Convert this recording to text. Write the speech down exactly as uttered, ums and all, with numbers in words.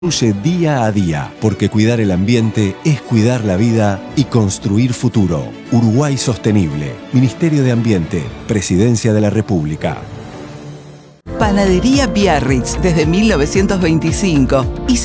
Construye día a día, porque cuidar el ambiente es cuidar la vida y construir futuro. Uruguay Sostenible, Ministerio de Ambiente, Presidencia de la República. Panadería Biarritz desde mil novecientos veinticinco y